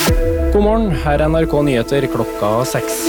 God morgen, her er NRK Nyheter klokka 6.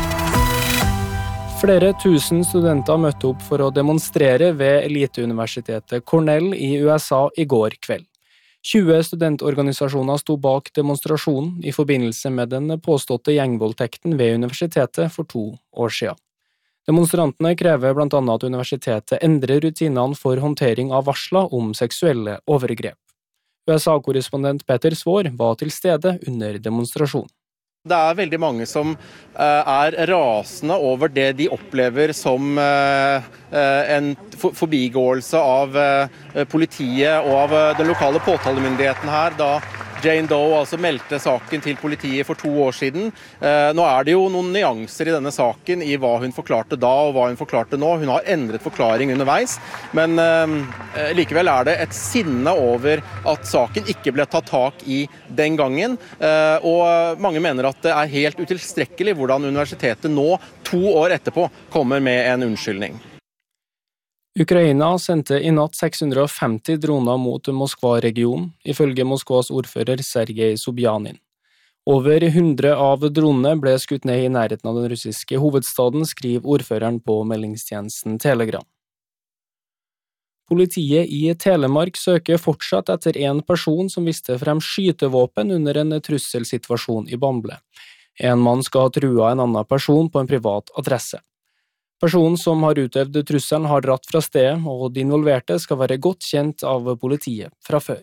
Flere tusen studenter møtte opp for å demonstrere ved eliteuniversitetet Cornell i USA i går kveld. 20 studentorganisasjoner sto bak demonstrasjonen i forbindelse med den påståtte gjengvoldtekten ved universitetet for 2 år siden. Demonstrantene krever blant annet at universitetet endrer rutinene for håndtering av varsler om seksuelle overgrep. USA-korrespondent Peter Svår var til stede under demonstrasjonen. Det er veldig mange som er rasende over det de opplever som en forbigåelse av politiet og av den lokale påtalemyndigheten her, da Jane Doe altså meldte saken til politiet for 2 år siden. Nå er det jo noen nyanser i denne saken i hva hun forklarte da og hva hun forklarte nå. Hun har endret forklaring underveis, men likevel er det et sinne over at saken ikke ble tatt tak i den gangen. Og mange mener at det er helt utilstrekkelig hvordan universitetet nå, 2 år etterpå, kommer med en unnskyldning. Ukraina sendte i natt 650 droner mot Moskva-regionen, ifølge Moskvas ordfører Sergej Sobjanin. Over 100 av dronene ble skutt ned i nærheten av den russiske hovedstaden, skriver ordføreren på meldingstjenesten Telegram. Politiet i Telemark søker fortsatt etter en person som viste frem skytevåpen under en trusselsituasjon i Bamble. En mann skal ha trua en annen person på en privat adresse. Personen som har utøvd trusselen har dratt fra stedet, og de involverte skal være godt kjent av politiet fra før.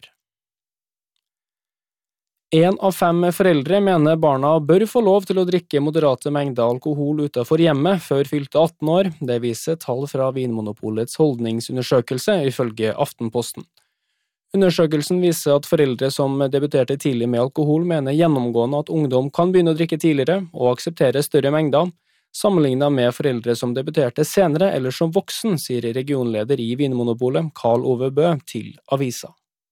1 av 5 foreldre mener barna bør få lov til å drikke moderate mengder alkohol utenfor hjemmet før fylte 18 år, det viser tall fra Vinmonopolets holdningsundersøkelse ifølge Aftenposten. Undersøkelsen viser at foreldre som debuterte tidlig med alkohol mener gjennomgående at ungdom kan begynne å drikke tidligere og akseptere større mengder, sammenlignet med foreldre som debuterte senere eller som voksen, sier regionleder i Vinmonopolet, Karl Ove Bø, til avisa.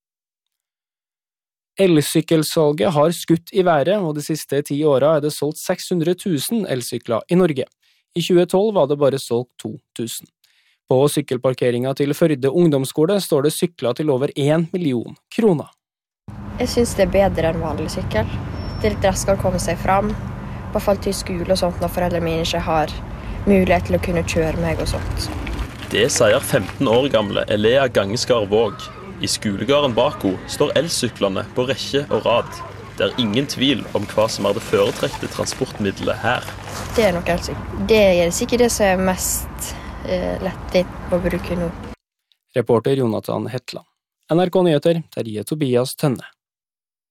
Elsykkelsalget har skutt i været, og de siste 10 årene er det solgt 600 000 elsykler i Norge. I 2012 var det bare solgt 2000. På sykkelparkeringen til Førde ungdomsskole står det sykler til over 1 million kroner. Jeg synes det er bedre enn vanlig sykkel. Det er litt raskere å komme seg fram. I hvert fall til skole og sånt når foreldrene mine ikke har mulighet til å kunne kjøre meg og sånt. Det sier 15 år gamle Elea Gangeskar Våg. I skolegården bak henne står elsyklene på rekke og rad. Det er ingen tvil om hva som er det foretrekte transportmiddelet her. Det er nok elsykkel. Det er sikkert det som er mest lettvint å bruke nå. Reporter Jonathan Hetland. NRK Nyheter, Terje Tobias Tønne.